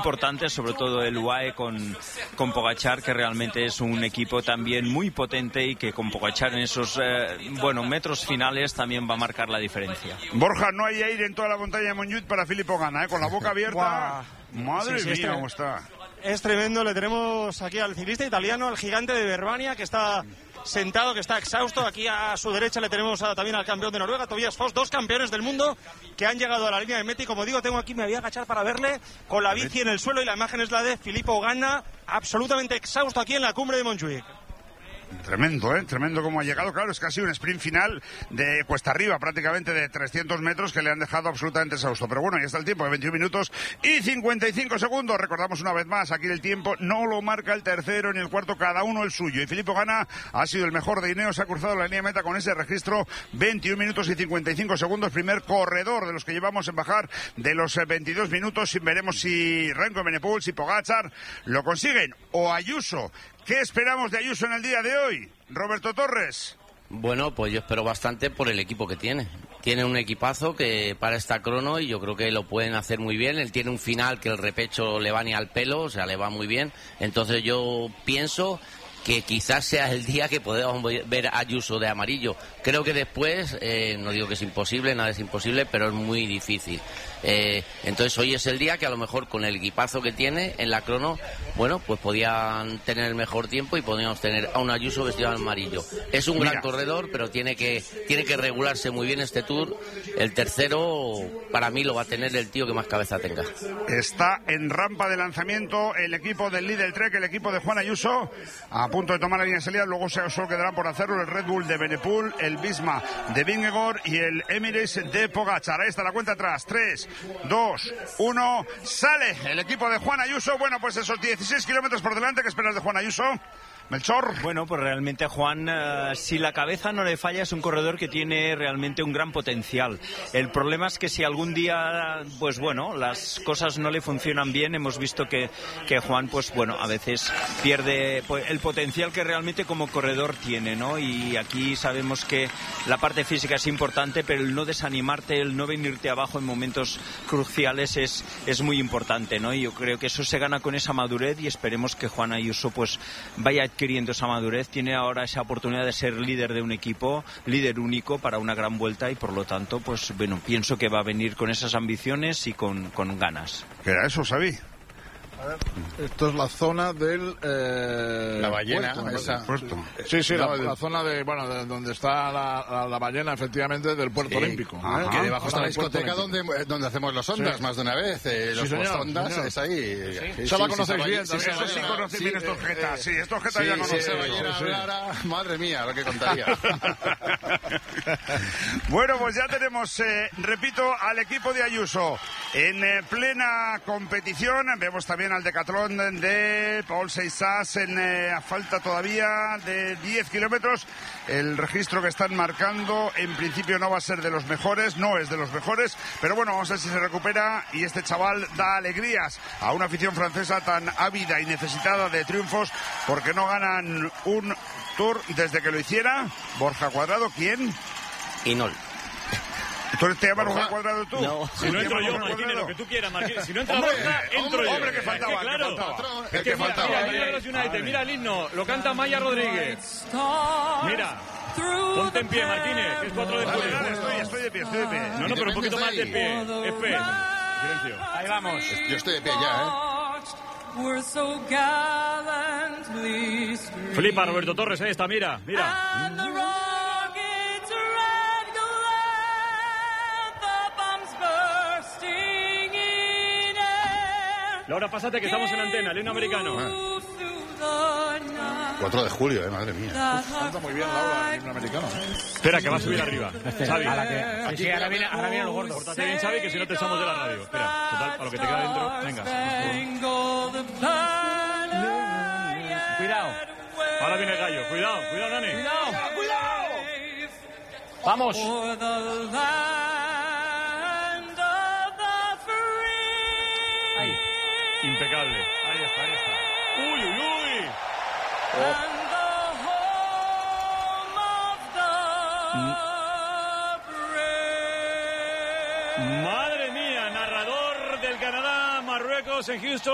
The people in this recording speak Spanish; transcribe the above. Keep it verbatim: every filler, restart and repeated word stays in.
importantes, sobre todo el U A E con, con Pogačar, que realmente es un equipo también muy potente y que con Pogačar en esos eh, bueno, metros finales también va a marcar la diferencia. Borja, no hay aire en toda la montaña de Montjuïc para Filippo Ganna, ¿eh? Con la boca abierta. Madre sí, sí, mía, es cómo está. Es tremendo, le tenemos aquí al ciclista italiano, al gigante de Verbania, que está sentado, que está exhausto. Aquí a su derecha le tenemos a, también al campeón de Noruega, Tobias Foss, dos campeones del mundo que han llegado a la línea de meta. Y como digo, tengo aquí, me voy a agachar para verle con la bici en el suelo, y la imagen es la de Filippo Ganna, absolutamente exhausto aquí en la cumbre de Montjuïc. Tremendo, ¿eh? Tremendo como ha llegado. Claro, es casi un sprint final de cuesta arriba, prácticamente de trescientos metros, que le han dejado absolutamente exhausto. Pero bueno, ahí está el tiempo de veintiún minutos y cincuenta y cinco segundos. Recordamos una vez más, aquí el tiempo no lo marca el tercero ni el cuarto, cada uno el suyo. Y Filippo Ganna ha sido el mejor de Ineos, ha cruzado la línea de meta con ese registro, veintiún minutos y cincuenta y cinco segundos. Primer corredor de los que llevamos en bajar de los veintidós minutos. Y veremos si Remco Evenepoel, si Pogačar lo consiguen, o Ayuso. ¿Qué esperamos de Ayuso en el día de hoy, Roberto Torres? Bueno, pues yo espero bastante por el equipo que tiene. Tiene un equipazo que para esta crono y yo creo que lo pueden hacer muy bien. Él tiene un final que el repecho le va ni al pelo, o sea, le va muy bien. Entonces yo pienso que quizás sea el día que podamos ver a Ayuso de amarillo. Creo que después, eh, no digo que es imposible, nada es imposible, pero es muy difícil. Eh, entonces hoy es el día que a lo mejor con el equipazo que tiene en la crono, bueno, pues podían tener el mejor tiempo y podríamos tener a un Ayuso vestido de amarillo. Es un Mira. gran corredor, pero tiene que tiene que regularse muy bien este Tour. El tercero, para mí, lo va a tener el tío que más cabeza tenga. Está en rampa de lanzamiento el equipo del Lidl Trek, el equipo de Juan Ayuso, a punto de tomar la línea de salida. Luego solo quedarán por hacerlo el Red Bull de Evenepoel, el Visma de Vingegaard y el Emirates de Pogačar. Ahí está la cuenta atrás. tres, dos, uno, sale el equipo de Juan Ayuso. Bueno, pues esos dieciséis kilómetros por delante. ¿Qué esperas de Juan Ayuso, Melchor? Bueno, pues realmente Juan, uh, si la cabeza no le falla, es un corredor que tiene realmente un gran potencial. El problema es que si algún día, pues bueno, las cosas no le funcionan bien, hemos visto que, que Juan, pues bueno, a veces pierde pues, el potencial que realmente como corredor tiene, ¿no? Y aquí sabemos que la parte física es importante, pero el no desanimarte, el no venirte abajo en momentos cruciales es, es muy importante, ¿no? Y yo creo que eso se gana con esa madurez y esperemos que Juan Ayuso pues vaya adquiriendo esa madurez. Tiene ahora esa oportunidad de ser líder de un equipo, líder único para una gran vuelta y por lo tanto, pues bueno, pienso que va a venir con esas ambiciones y con, con ganas. ¿Qué era eso, Xavi? A ver, esto es la zona del... Eh, la ballena. puerto, esa. Puerto. Sí, sí, no, la, la zona de, bueno, de donde está la, la, la ballena, efectivamente, del puerto sí. olímpico. Ah, ¿eh? Que debajo está la discoteca donde, donde hacemos los ondas, sí. más de una vez. Eh, los sí, señor, ondas, señor. es ahí. Sí. Sí, Esa sí, la conocéis sí, bien. sí, Eso sí conocen bien estos jetas. Sí, estos jetas sí, ya conocen. Si esa ballena sí. hablara, madre mía, lo que contaría. Bueno, pues ya tenemos, eh, repito, al equipo de Ayuso en eh, plena competición. Vemos también al decatlón de Paul Seixas en eh, a falta todavía de diez kilómetros. El registro que están marcando en principio no va a ser de los mejores, no es de los mejores, pero bueno, vamos a ver si se recupera y este chaval da alegrías a una afición francesa tan ávida y necesitada de triunfos porque no ganan un Tour desde que lo hiciera Borja Cuadrado. ¿Quién? Inol. ¿Tú te llamas Borja Cuadrado tú? No. Si no entro yo, Martínez, lo que tú quieras, Martínez. Si no entra hombre, Borja, entro yo. Hombre, que faltaba, es que, claro, que faltaba. Es que, que mira, mira, mira los United, mira el himno, lo canta Maya Rodríguez. Mira, ponte en pie, Martínez, que es cuatro de julio. Estoy, estoy de pie, estoy de pie. No, no, pero un poquito más de pie. Espera. Silencio. Ahí vamos. Yo estoy de pie ya, ¿eh? Flipa, Roberto Torres, ahí está, mira, mira. Laura, pásate que estamos en antena, el himno americano. cuatro de julio, eh, madre mía. Canta muy bien Laura, el himno americano. Espera, que va a subir arriba. Xavi. A la que, sí, sí, ahora viene, ahora viene el gordo. Pórtate bien, Xavi, que si no te echamos de la radio. Espera, total, a lo que te queda dentro. Venga. Cuidado. Ahora viene el gallo. Cuidado, cuidado, Nani. Cuidado, cuidado. Vamos. Ahí. Impecable. Ahí está, ahí está. Uy, uy, uy. Oh. Madre mía, narrador del Canadá, Marruecos en Houston.